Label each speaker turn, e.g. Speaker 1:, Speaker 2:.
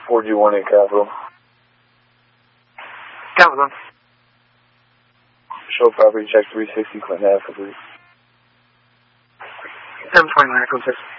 Speaker 1: 4G18 Capital.
Speaker 2: Capital.
Speaker 1: Show property check 360 Clinton Ave, complete.
Speaker 2: 729,